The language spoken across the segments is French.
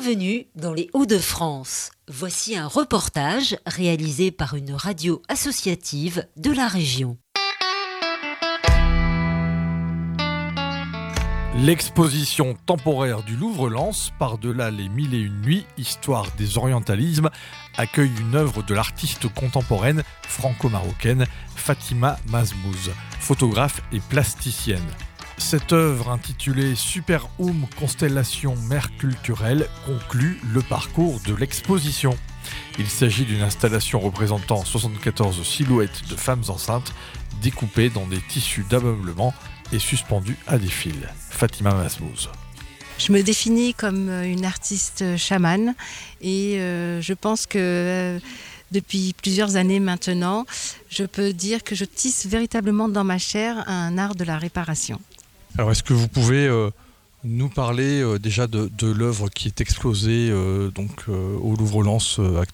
Bienvenue dans les Hauts-de-France. Voici un reportage réalisé par une radio associative de la région. L'exposition temporaire du Louvre-Lens, Par-delà les mille et une nuits, histoire des orientalismes, accueille une œuvre de l'artiste contemporaine franco-marocaine Fatima Mazmouz, photographe et plasticienne. Cette œuvre intitulée Super Constellation Mer Culturelle conclut le parcours de l'exposition. Il s'agit d'une installation représentant 74 silhouettes de femmes enceintes découpées dans des tissus d'ameublement et suspendues à des fils. Fatima Mazmouz. Je me définis comme une artiste chamane et je pense que depuis plusieurs années maintenant, je peux dire que je tisse véritablement dans ma chair un art de la réparation. Alors est-ce que vous pouvez nous parler déjà de l'œuvre qui est exposée au Louvre-Lens actuellement ?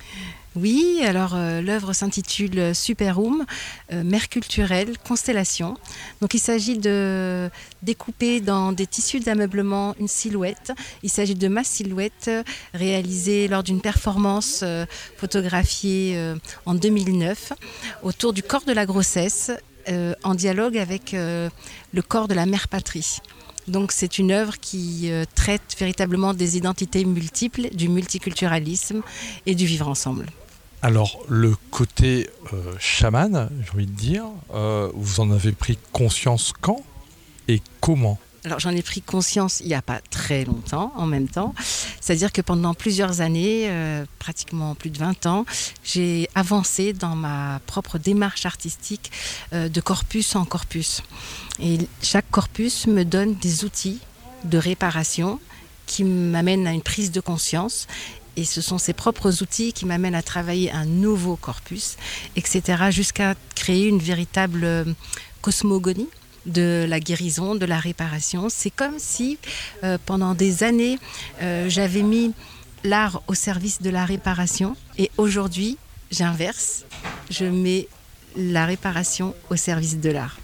Oui, alors l'œuvre s'intitule Super Mer Culturelle, Constellation. Donc il s'agit de découper dans des tissus d'ameublement une silhouette. Il s'agit de ma silhouette réalisée lors d'une performance photographiée en 2009 autour du corps de la grossesse en dialogue avec le corps de la mère patrie. Donc c'est une œuvre qui traite véritablement des identités multiples, du multiculturalisme et du vivre ensemble. Alors, le côté chaman, j'ai envie de dire, vous en avez pris conscience quand et comment ? Alors j'en ai pris conscience il n'y a pas très longtemps, en même temps. C'est-à-dire que pendant plusieurs années, pratiquement plus de 20 ans, j'ai avancé dans ma propre démarche artistique de corpus en corpus. Et chaque corpus me donne des outils de réparation qui m'amènent à une prise de conscience. Et ce sont ces propres outils qui m'amènent à travailler un nouveau corpus, etc., jusqu'à créer une véritable cosmogonie de la guérison, de la réparation. C'est comme si pendant des années, j'avais mis l'art au service de la réparation et aujourd'hui, j'inverse, je mets la réparation au service de l'art.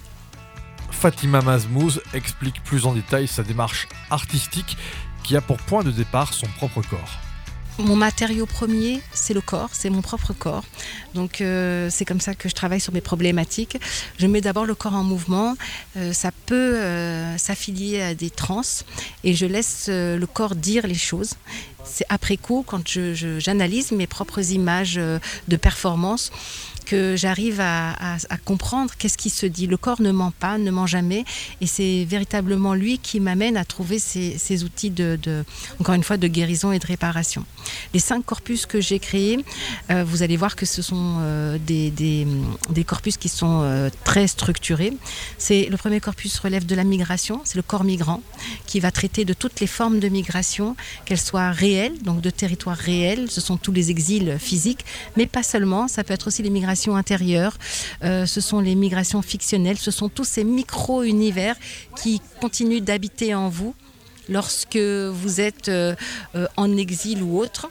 Fatima Mazmouz explique plus en détail sa démarche artistique qui a pour point de départ son propre corps. Mon matériau premier, c'est le corps, c'est mon propre corps. Donc c'est comme ça que je travaille sur mes problématiques. Je mets d'abord le corps en mouvement. Ça peut s'affilier à des transes et je laisse le corps dire les choses. C'est après coup, quand j'analyse mes propres images de performance, que j'arrive à comprendre qu'est-ce qui se dit. Le corps ne ment pas, ne ment jamais, et c'est véritablement lui qui m'amène à trouver ces outils encore une fois, de guérison et de réparation. Les 5 corpus que j'ai créés, vous allez voir que ce sont des corpus qui sont très structurés. Le premier corpus relève de la migration, c'est le corps migrant, qui va traiter de toutes les formes de migration, qu'elles soient réelles, donc de territoires réels, ce sont tous les exils physiques, mais pas seulement, ça peut être aussi les migrations intérieures, ce sont les migrations fictionnelles, ce sont tous ces micro-univers qui continuent d'habiter en vous lorsque vous êtes en exil ou autre.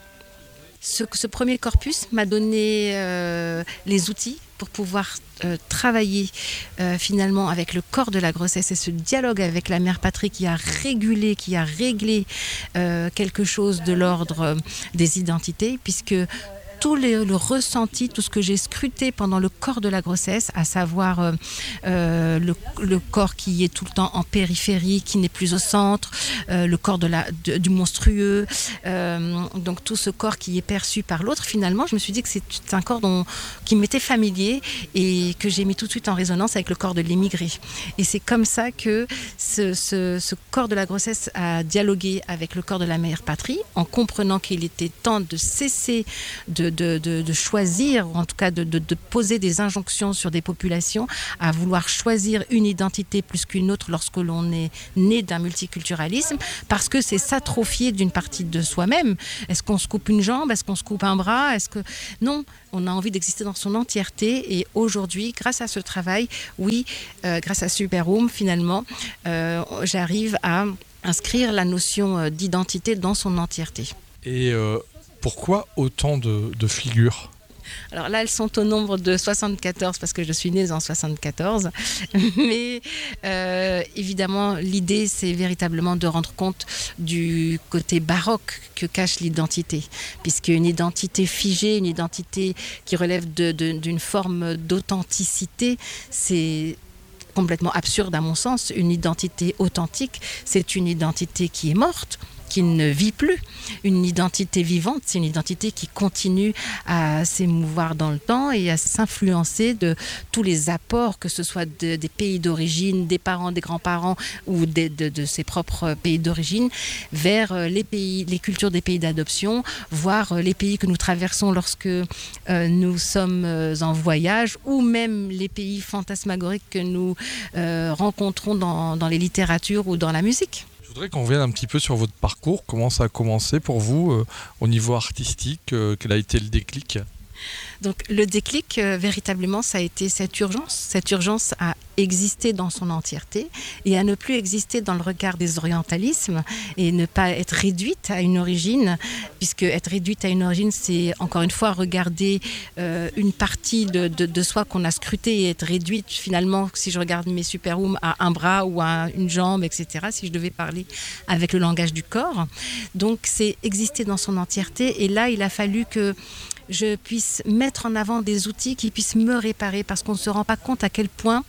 Ce premier corpus m'a donné les outils pour pouvoir travailler finalement avec le corps de la grossesse et ce dialogue avec la mère patrie qui a réglé quelque chose de l'ordre des identités, puisque tout le ressenti, tout ce que j'ai scruté pendant le corps de la grossesse, à savoir le corps qui est tout le temps en périphérie, qui n'est plus au centre, le corps du monstrueux, donc tout ce corps qui est perçu par l'autre, finalement, je me suis dit que c'est un corps qui m'était familier et que j'ai mis tout de suite en résonance avec le corps de l'émigré. Et c'est comme ça que ce corps de la grossesse a dialogué avec le corps de la mère patrie, en comprenant qu'il était temps de cesser de choisir, ou en tout cas de poser des injonctions sur des populations, à vouloir choisir une identité plus qu'une autre lorsque l'on est né d'un multiculturalisme, parce que c'est s'atrophier d'une partie de soi-même. Est-ce qu'on se coupe une jambe ? Est-ce qu'on se coupe un bras ? Non, on a envie d'exister dans son entièreté, et aujourd'hui, grâce à ce travail, grâce à Super finalement, j'arrive à inscrire la notion d'identité dans son entièreté. Et pourquoi autant de figures ? Alors là, elles sont au nombre de 74 parce que je suis née en 74. Mais évidemment, l'idée, c'est véritablement de rendre compte du côté baroque que cache l'identité. Puisqu'une identité figée, une identité qui relève d'une forme d'authenticité, c'est complètement absurde à mon sens. Une identité authentique, c'est une identité qui est morte, qui ne vit plus. Une identité vivante, c'est une identité qui continue à s'émouvoir dans le temps et à s'influencer de tous les apports, que ce soit des pays d'origine, des parents, des grands-parents ou de ses propres pays d'origine, vers les cultures des pays d'adoption, voire les pays que nous traversons lorsque nous sommes en voyage, ou même les pays fantasmagoriques que nous rencontrons dans les littératures ou dans la musique. Je voudrais qu'on revienne un petit peu sur votre parcours. Comment ça a commencé pour vous au niveau artistique? Quel a été le déclic? Donc le déclic, véritablement, ça a été cette urgence à exister dans son entièreté et à ne plus exister dans le regard des orientalismes et ne pas être réduite à une origine, puisque être réduite à une origine, c'est encore une fois regarder une partie de soi qu'on a scrutée et être réduite finalement, si je regarde mes superwomen, à un bras ou à une jambe, etc., si je devais parler avec le langage du corps. Donc c'est exister dans son entièreté, et là il a fallu que je puisse mettre en avant des outils qui puissent me réparer, parce qu'on ne se rend pas compte à quel point,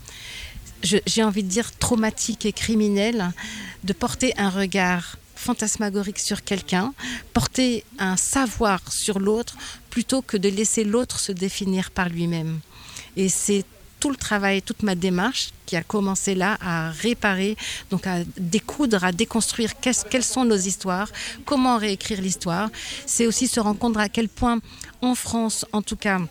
j'ai envie de dire traumatique et criminel, de porter un regard fantasmagorique sur quelqu'un, porter un savoir sur l'autre, plutôt que de laisser l'autre se définir par lui-même. Et c'est tout le travail, toute ma démarche qui a commencé là à réparer, donc à découdre, à déconstruire quelles sont nos histoires, comment réécrire l'histoire. C'est aussi se rendre compte à quel point, en France en tout cas,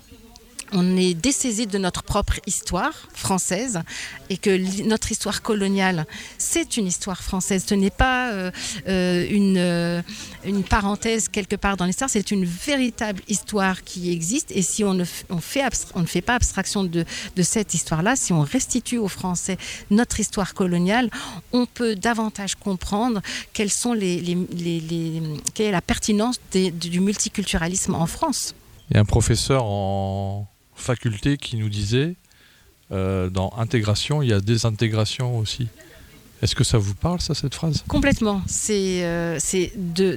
on est dessaisi de notre propre histoire française, et que notre histoire coloniale, c'est une histoire française. Ce n'est pas une parenthèse quelque part dans l'histoire, c'est une véritable histoire qui existe. Et si on ne fait pas abstraction de cette histoire-là, si on restitue aux Français notre histoire coloniale, on peut davantage comprendre quelle est la pertinence du multiculturalisme en France. Il y a un professeur en faculté qui nous disait dans intégration, il y a désintégration aussi. Est-ce que ça vous parle, ça, cette phrase? Complètement. C'est aussi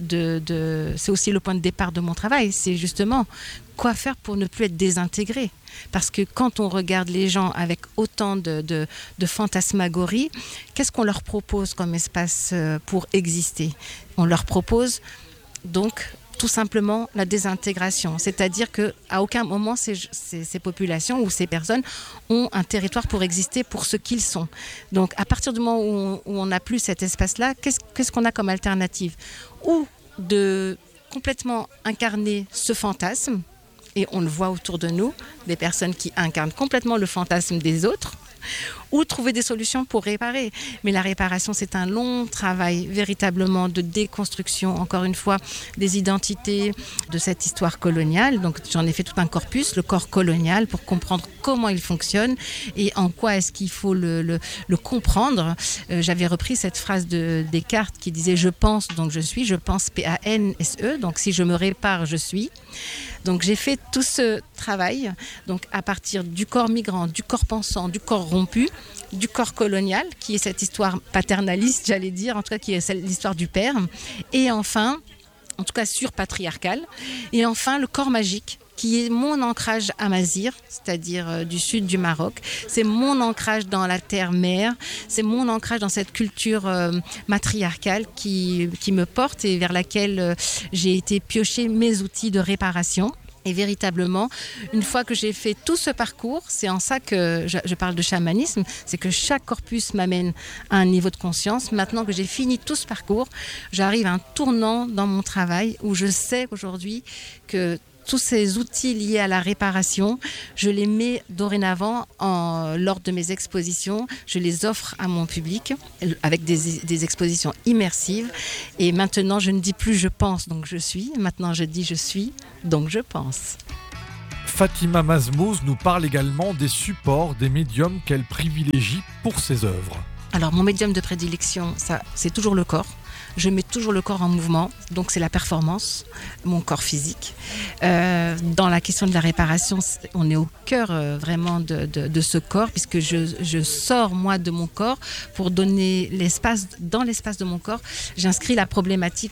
le point de départ de mon travail. C'est justement quoi faire pour ne plus être désintégré. Parce que quand on regarde les gens avec autant de fantasmagorie, qu'est-ce qu'on leur propose comme espace pour exister? On leur propose donc tout simplement la désintégration. C'est-à-dire qu'à aucun moment, ces populations ou ces personnes ont un territoire pour exister pour ce qu'ils sont. Donc, à partir du moment où on n'a plus cet espace-là, qu'est-ce qu'on a comme alternative? Ou de complètement incarner ce fantasme, et on le voit autour de nous, des personnes qui incarnent complètement le fantasme des autres, ou trouver des solutions pour réparer. Mais la réparation, c'est un long travail véritablement de déconstruction, encore une fois, des identités de cette histoire coloniale. Donc j'en ai fait tout un corpus, le corps colonial, pour comprendre comment il fonctionne et en quoi est-ce qu'il faut le comprendre. J'avais repris cette phrase de Descartes qui disait « Je pense, donc je suis », je pense P-A-N-S-E, donc si je me répare, je suis. Donc j'ai fait tout ce travail donc à partir du corps migrant, du corps pensant, du corps rompu, du corps colonial, qui est cette histoire paternaliste, j'allais dire, en tout cas qui est l'histoire du père, et enfin, en tout cas surpatriarcale, et enfin le corps magique, qui est mon ancrage amazigh, c'est-à-dire du sud du Maroc. C'est mon ancrage dans la terre-mère, c'est mon ancrage dans cette culture matriarcale qui me porte et vers laquelle j'ai été piocher mes outils de réparation. Et véritablement, une fois que j'ai fait tout ce parcours, c'est en ça que je parle de chamanisme, c'est que chaque corpus m'amène à un niveau de conscience. Maintenant que j'ai fini tout ce parcours, j'arrive à un tournant dans mon travail où je sais aujourd'hui que tous ces outils liés à la réparation, je les mets dorénavant lors de mes expositions. Je les offre à mon public avec des expositions immersives. Et maintenant, je ne dis plus « je pense, donc je suis ». Maintenant, je dis « je suis, donc je pense ». Fatima Mazmouz nous parle également des supports, des médiums qu'elle privilégie pour ses œuvres. Alors, mon médium de prédilection, c'est toujours le corps. je mets toujours le corps en mouvement, donc c'est la performance, mon corps physique. Dans la question de la réparation, on est au cœur vraiment de ce corps, puisque je sors moi de mon corps pour donner l'espace, dans l'espace de mon corps, j'inscris la problématique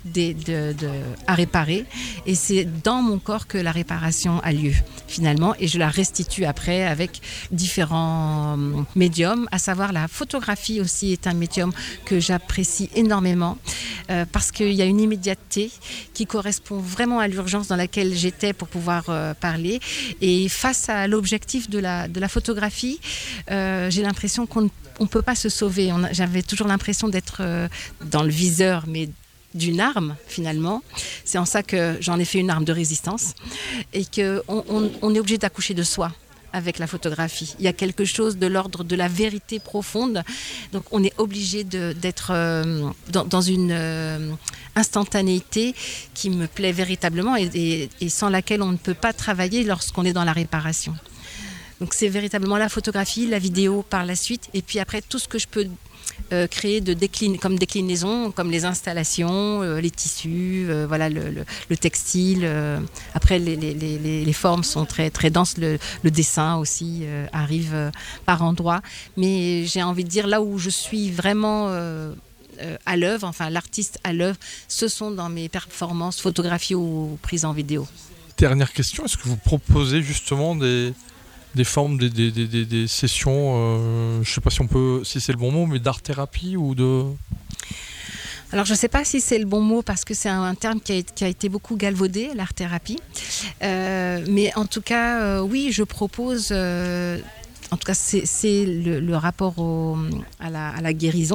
à réparer, et c'est dans mon corps que la réparation a lieu finalement, et je la restitue après avec différents médiums, à savoir la photographie aussi est un médium que j'apprécie énormément parce qu'il y a une immédiateté qui correspond vraiment à l'urgence dans laquelle j'étais pour pouvoir parler, et face à l'objectif de la photographie, j'ai l'impression qu'on ne peut pas se sauver. J'avais toujours l'impression d'être dans le viseur, mais d'une arme finalement. C'est en ça que j'en ai fait une arme de résistance, et qu'on est obligé d'accoucher de soi avec la photographie. Il y a quelque chose de l'ordre de la vérité profonde, donc on est obligé d'être dans une instantanéité qui me plaît véritablement, et sans laquelle on ne peut pas travailler lorsqu'on est dans la réparation. Donc c'est véritablement la photographie, la vidéo par la suite, et puis après tout ce que je peux créer comme déclinaison, comme les installations, les tissus, voilà, le textile. Après, les formes sont très, très denses. Le dessin aussi arrive par endroits. Mais j'ai envie de dire, là où je suis vraiment à l'œuvre, enfin l'artiste à l'œuvre, ce sont dans mes performances photographiées ou prises en vidéo. Dernière question, est-ce que vous proposez justement des formes, des sessions, je ne sais pas si c'est le bon mot, mais d'art-thérapie ou de... Alors je ne sais pas si c'est le bon mot, parce que c'est un terme qui a été beaucoup galvaudé, l'art-thérapie. Mais en tout cas, oui, je propose... en tout cas, c'est le rapport à la guérison.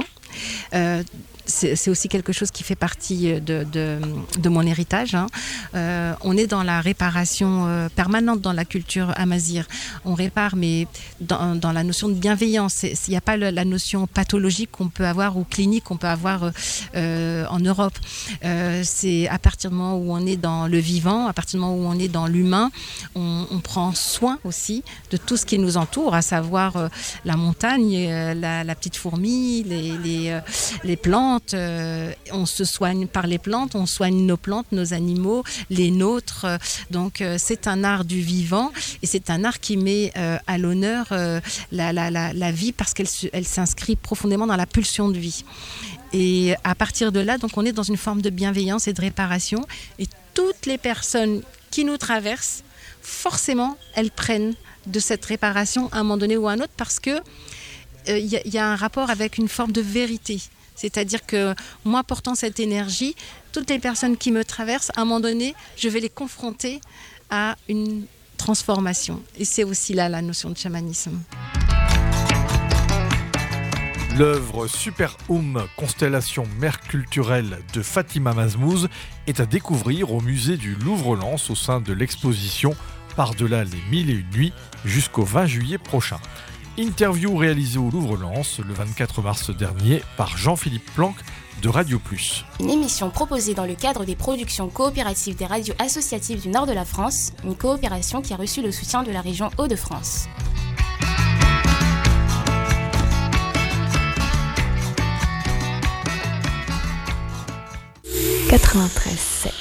C'est aussi quelque chose qui fait partie de mon héritage. Hein. On est dans la réparation permanente dans la culture amazigh. On répare, mais dans la notion de bienveillance. Il n'y a pas la notion pathologique qu'on peut avoir ou clinique qu'on peut avoir en Europe. C'est à partir du moment où on est dans le vivant, à partir du moment où on est dans l'humain, on prend soin aussi de tout ce qui nous entoure, à savoir la montagne, la petite fourmi, les plantes. On se soigne par les plantes, on soigne nos plantes, nos animaux, les nôtres. Donc c'est un art du vivant, et c'est un art qui met à l'honneur la vie, parce qu'elle s'inscrit profondément dans la pulsion de vie. Et à partir de là, donc on est dans une forme de bienveillance et de réparation, et toutes les personnes qui nous traversent, forcément, elles prennent de cette réparation à un moment donné ou à un autre, parce que y a un rapport avec une forme de vérité. C'est-à-dire que moi, portant cette énergie, toutes les personnes qui me traversent, à un moment donné, je vais les confronter à une transformation. Et c'est aussi là la notion de chamanisme. L'œuvre Super Constellation Mère culturelle de Fatima Mazmouz est à découvrir au musée du Louvre-Lens au sein de l'exposition Par-delà les 1001 nuits jusqu'au 20 juillet prochain. Interview réalisée au Louvre-Lens le 24 mars dernier par Jean-Philippe Planck de Radio Plus. Une émission proposée dans le cadre des productions coopératives des radios associatives du nord de la France, une coopération qui a reçu le soutien de la région Hauts-de-France. 93.7